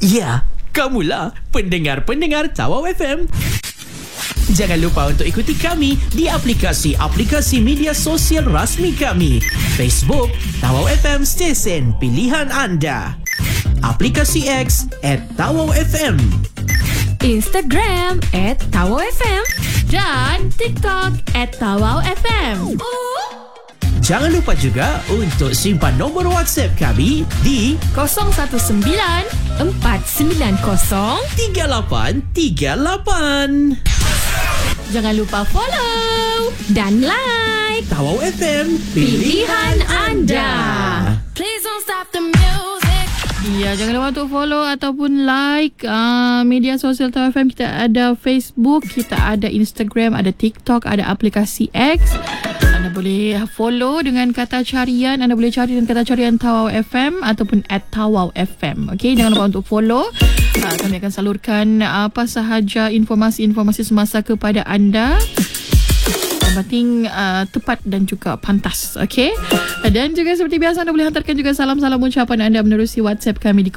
Ya, kamulah pendengar-pendengar Tawau FM. Jangan lupa untuk ikuti kami di aplikasi media sosial rasmi kami. Facebook, Tawau FM Stesen Pilihan Anda. Aplikasi X @TawauFM. Instagram @TawauFM. Dan TikTok @TawauFM. Jangan lupa juga untuk simpan nombor WhatsApp kami di 019 490 3838. Jangan lupa follow dan like Tawau FM, pilihan anda. Please don't stop the music. Ya, jangan lupa untuk follow ataupun like media sosial Tawau FM. Kita ada Facebook, kita ada Instagram, ada TikTok, ada aplikasi X. Anda boleh follow dengan kata carian. Anda boleh cari dengan kata carian Tawau FM ataupun @TawauFM. Okey, jangan lupa untuk follow. Kami akan salurkan apa sahaja informasi-informasi semasa kepada anda. Yang penting tepat dan juga pantas. Okey. Dan juga seperti biasa anda boleh hantarkan juga salam-salam ucapan anda menerusi WhatsApp kami di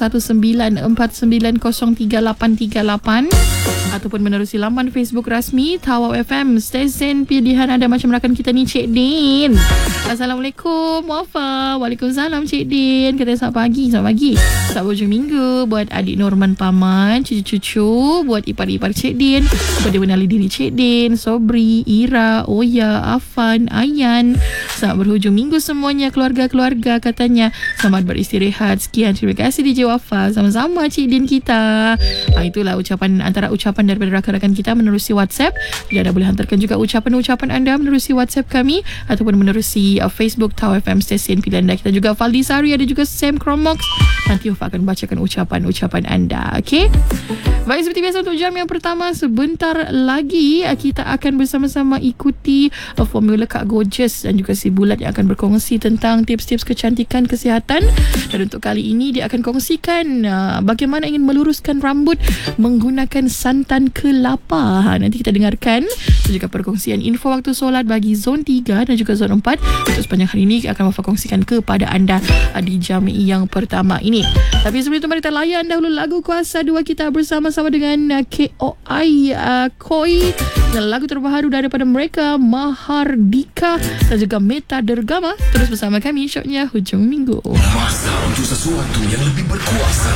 0194903838 ataupun menerusi laman Facebook rasmi Tawau FM Stesen Pilihan Anda. Macam rakan kita ni, Cik Din. Assalamualaikum Wafa. Waalaikumsalam Cik Din. Kata selamat pagi. Selamat pagi, selamat hujung minggu buat adik Norman Paman, cucu-cucu, buat ipar-ipar Cik Din, buat dia mengenali diri Cik Din, Sobri, Ira, Oya, Afan, Ayan. Selamat berhujung minggu semuanya, keluarga-keluarga katanya. Selamat beristirahat. Sekian, terima kasih DJ Wafa. Sama-sama Cik Din kita. Itulah ucapan, antara ucapan daripada rakan-rakan kita menerusi WhatsApp. Jadi anda boleh hantarkan juga ucapan-ucapan anda menerusi WhatsApp kami ataupun menerusi Facebook Tawau FM Stesen Pilihan Anda. Kita juga Faldi Sari, ada juga Sam Kromox. Nanti Ufa akan bacakan ucapan-ucapan anda. Okey. Baik, seperti biasa untuk jam yang pertama, sebentar lagi kita akan bersama-sama ikuti formula Kak Gorgeous dan juga si Bulat yang akan berkongsi tentang tips-tips kecantikan kesihatan. Dan untuk kali ini dia akan kongsikan bagaimana ingin meluruskan rambut menggunakan santan kelapa. Nanti kita dengarkan. Dan juga perkongsian info waktu solat bagi zon 3 dan juga zon 4 untuk sepanjang hari ini akan Wafa kongsikan kepada anda di jam yang pertama ini. Tapi sebelum itu, mari kita layan dahulu lagu Kuasa 2 kita bersama-sama dengan KOI Koi dan lagu terbaru daripada mereka Mahardika dan juga Meta Dergama. Terus bersama kami, shotnya hujung minggu. Masa untuk sesuatu yang lebih berkuasa.